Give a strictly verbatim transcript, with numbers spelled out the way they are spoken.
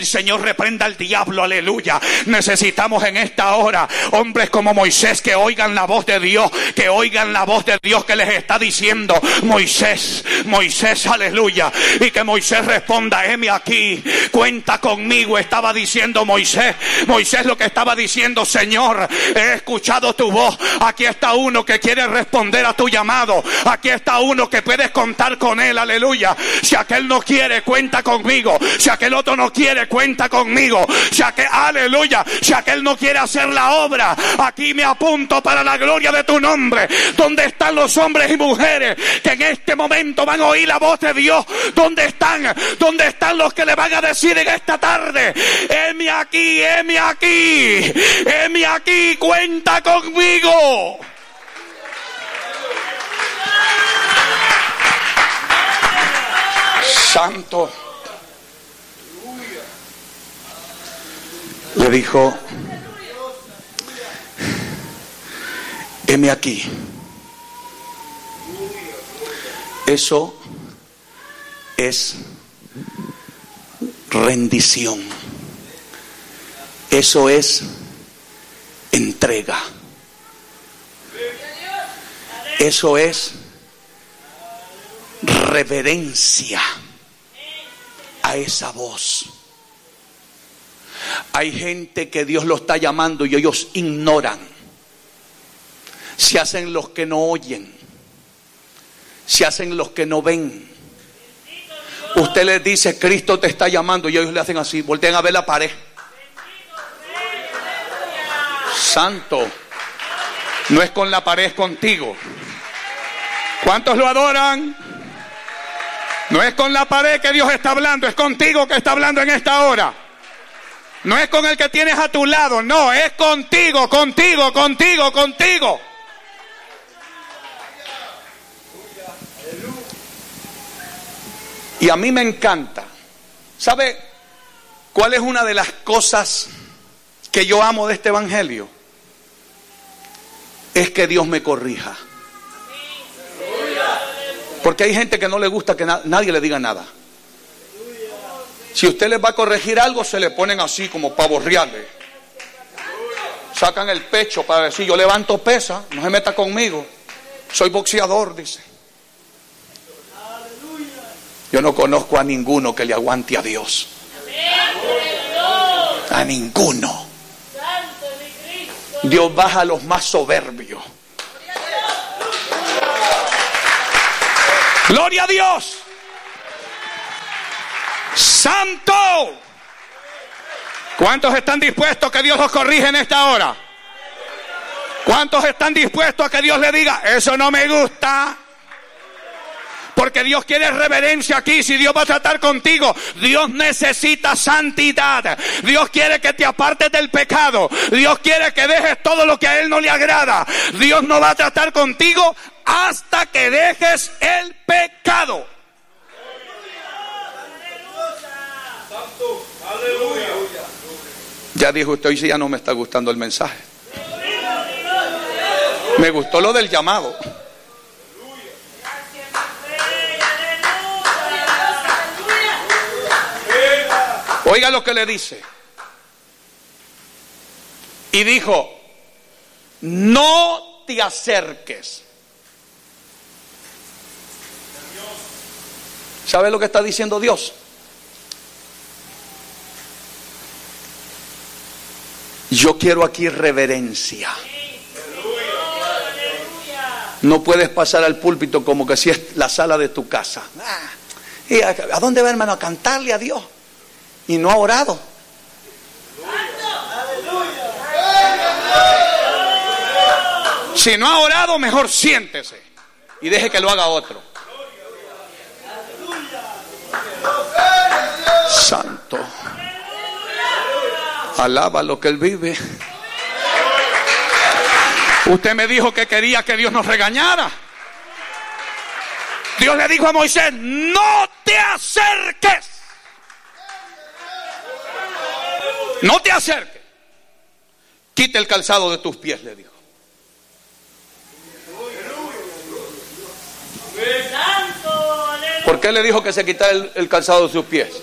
El Señor reprenda al diablo, aleluya. Necesitamos en esta hora hombres como Moisés que oigan la voz de Dios, que oigan la voz de Dios que les está diciendo: Moisés, Moisés, aleluya. Y que Moisés responda: heme aquí, cuenta conmigo. Estaba diciendo Moisés, Moisés lo que estaba diciendo: Señor, he escuchado tu voz. Aquí está uno que quiere responder a tu llamado. Aquí está uno que puedes contar con él, aleluya. Si aquel no quiere, cuenta conmigo. Si aquel otro no quiere, cuenta conmigo. Si aquel, aleluya, si aquel no quiere hacer la obra, aquí me apunto para la gloria de tu nombre. ¿Dónde están los hombres y mujeres que en este momento van a oír la voz de Dios? ¿Dónde están? ¿Dónde están los que le van a decir en esta tarde: heme aquí, heme aquí, heme aquí, cuenta conmigo? Santo. Le dijo: heme aquí. Eso es rendición. Eso es entrega. Eso es reverencia a esa voz. Hay gente que Dios lo está llamando y ellos ignoran. Se hacen los que no oyen. Se hacen los que no ven. Usted les dice: Cristo te está llamando, y ellos le hacen así, voltean a ver la pared. Santo. No es con la pared, es contigo. ¿Cuántos lo adoran? No es con la pared que Dios está hablando, es contigo que está hablando en esta hora. No es con el que tienes a tu lado, no, es contigo, contigo, contigo, contigo. Y a mí me encanta. ¿Sabe cuál es una de las cosas que yo amo de este evangelio? Es que Dios me corrija. Porque hay gente que no le gusta que na- nadie le diga nada. Si usted les va a corregir algo, se le ponen así como pavos reales. Sacan el pecho para decir: yo levanto pesa, no se meta conmigo. Soy boxeador, dice. Yo no conozco a ninguno que le aguante a Dios. A ninguno. Dios baja a los más soberbios. Gloria a Dios. Santo. ¿Cuántos están dispuestos a que Dios los corrija en esta hora? ¿Cuántos están dispuestos a que Dios le diga: eso no me gusta? Porque Dios quiere reverencia aquí. Si Dios va a tratar contigo, Dios necesita santidad. Dios quiere que te apartes del pecado. Dios quiere que dejes todo lo que a Él no le agrada. Dios no va a tratar contigo hasta que dejes el pecado. Ya dijo usted: hoy sí ya no me está gustando el mensaje. Me gustó lo del llamado. Oiga lo que le dice. Y dijo: no te acerques. ¿Sabe lo que está diciendo Dios? Yo quiero aquí reverencia. No puedes pasar al púlpito como que si es la sala de tu casa. Ah, ¿y a, a dónde va, hermano? A cantarle a Dios. Y no ha orado. Si no ha orado, mejor siéntese y deje que lo haga otro. Santo. Alaba lo que Él vive. Usted me dijo que quería que Dios nos regañara. Dios le dijo a Moisés: no te acerques. No te acerques. Quita el calzado de tus pies, le dijo. ¿Por qué le dijo que se quitara el, el calzado de sus pies?